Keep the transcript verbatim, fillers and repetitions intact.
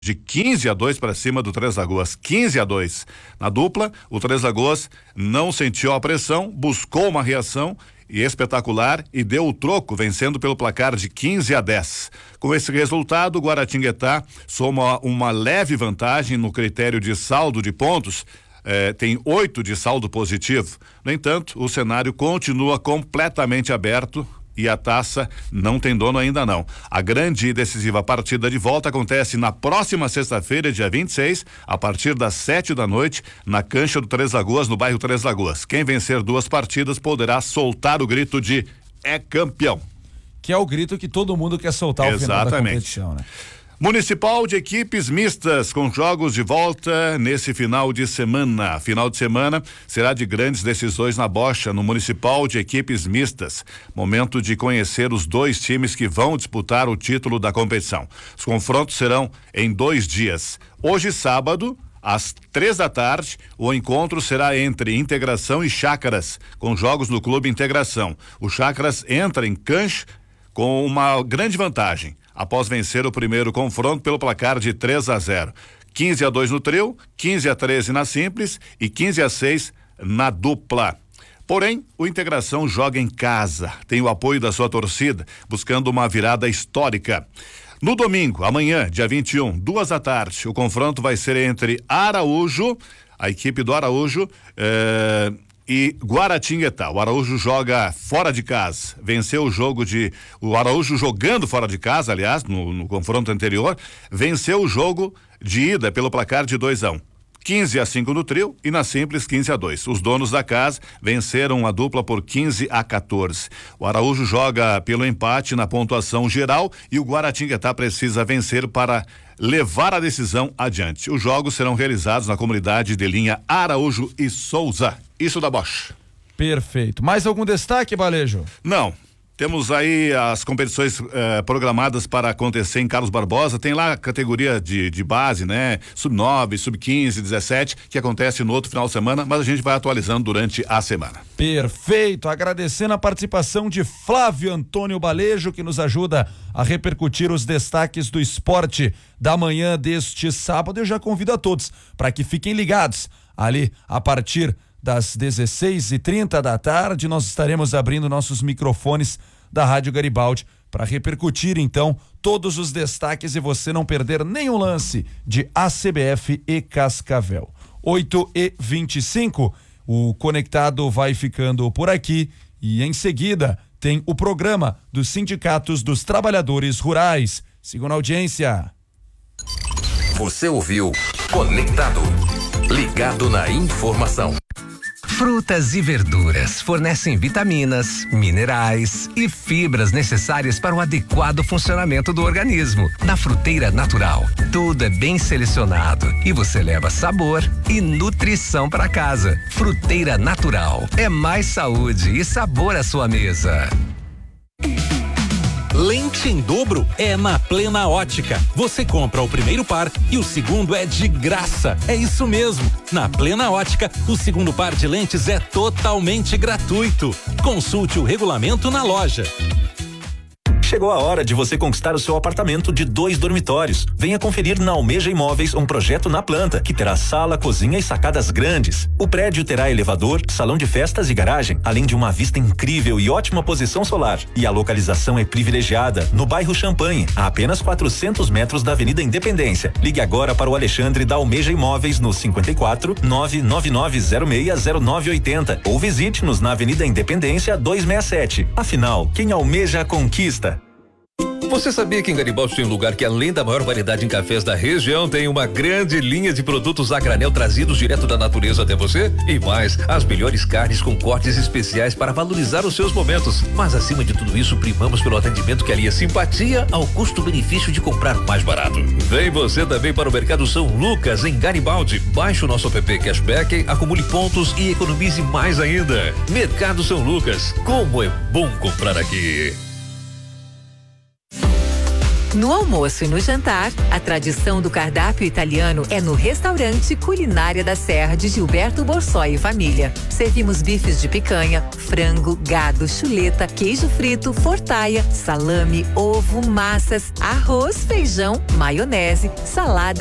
de quinze a dois para cima do Três Lagoas, quinze a dois. Na dupla, o Três Lagoas não sentiu a pressão, buscou uma reação e espetacular e deu o troco, vencendo pelo placar de quinze a dez. Com esse resultado, o Guaratinguetá soma uma leve vantagem no critério de saldo de pontos, eh, tem oito de saldo positivo. No entanto, o cenário continua completamente aberto e a taça não tem dono ainda não. A grande e decisiva partida de volta acontece na próxima sexta-feira, dia vinte e seis, a partir das sete da noite, na cancha do Três Lagoas, no bairro Três Lagoas. Quem vencer duas partidas poderá soltar o grito de é campeão. Que é o grito que todo mundo quer soltar ao final da competição, né? Municipal de equipes mistas com jogos de volta nesse final de semana. Final de semana será de grandes decisões na bocha no Municipal de equipes mistas. Momento de conhecer os dois times que vão disputar o título da competição. Os confrontos serão em dois dias. Hoje, sábado, às três da tarde, o encontro será entre Integração e Chácaras, com jogos no Clube Integração. O Chácaras entra em cancha com uma grande vantagem, após vencer o primeiro confronto pelo placar de três a zero. quinze a dois no trio, quinze a treze na simples e quinze a seis na dupla. Porém, o Integração joga em casa, tem o apoio da sua torcida, buscando uma virada histórica. No domingo, amanhã, dia vinte e um, duas da tarde, o confronto vai ser entre Araújo, a equipe do Araújo, eh, e Guaratinguetá. O Araújo joga fora de casa, venceu o jogo de, o Araújo jogando fora de casa, aliás, no, no confronto anterior, venceu o jogo de ida pelo placar de dois a um. quinze a cinco no trio e na simples quinze a dois. Os donos da casa venceram a dupla por quinze a quatorze. O Araújo joga pelo empate na pontuação geral e o Guaratinguetá precisa vencer para levar a decisão adiante. Os jogos serão realizados na comunidade de linha Araújo e Souza. Isso da Bosch. Perfeito. Mais algum destaque, Balejo? Não. Temos aí as competições eh, programadas para acontecer em Carlos Barbosa. Tem lá a categoria de, de base, né? sub nove, sub quinze, dezessete, que acontece no outro final de semana, mas a gente vai atualizando durante a semana. Perfeito. Agradecendo a participação de Flávio Antônio Balejo, que nos ajuda a repercutir os destaques do esporte da manhã deste sábado. Eu já convido a todos para que fiquem ligados ali a partir das dezesseis e trinta da tarde, nós estaremos abrindo nossos microfones da Rádio Garibaldi para repercutir então todos os destaques e você não perder nenhum lance de A C B F e Cascavel. oito e vinte e cinco, o Conectado vai ficando por aqui e em seguida tem o programa dos sindicatos dos trabalhadores rurais. Sigam na audiência. Você ouviu Conectado, ligado na informação. Frutas e verduras fornecem vitaminas, minerais e fibras necessárias para o adequado funcionamento do organismo. Na Fruteira Natural, tudo é bem selecionado e você leva sabor e nutrição para casa. Fruteira Natural é mais saúde e sabor à sua mesa. Lente em dobro é na Plena Ótica. Você compra o primeiro par e o segundo é de graça. É isso mesmo. Na Plena Ótica, o segundo par de lentes é totalmente gratuito. Consulte o regulamento na loja. Chegou a hora de você conquistar o seu apartamento de dois dormitórios. Venha conferir na Almeja Imóveis um projeto na planta, que terá sala, cozinha e sacadas grandes. O prédio terá elevador, salão de festas e garagem, além de uma vista incrível e ótima posição solar. E a localização é privilegiada, no bairro Champanhe, a apenas quatrocentos metros da Avenida Independência. Ligue agora para o Alexandre da Almeja Imóveis no cinquenta e quatro, nove nove nove zero seis zero nove oitenta ou visite-nos na Avenida Independência duzentos e sessenta e sete. Afinal, quem almeja conquista. Você sabia que em Garibaldi tem um lugar que, além da maior variedade em cafés da região, tem uma grande linha de produtos a granel trazidos direto da natureza até você? E mais, as melhores carnes com cortes especiais para valorizar os seus momentos. Mas acima de tudo isso, primamos pelo atendimento que alia simpatia ao custo-benefício de comprar mais barato. Vem você também para o Mercado São Lucas, em Garibaldi. Baixe o nosso app Cashback, acumule pontos e economize mais ainda. Mercado São Lucas, como é bom comprar aqui. No almoço e no jantar, a tradição do cardápio italiano é no restaurante Culinária da Serra de Gilberto Borsoi e família. Servimos bifes de picanha, frango, gado, chuleta, queijo frito, fortaia, salame, ovo, massas, arroz, feijão, maionese, salada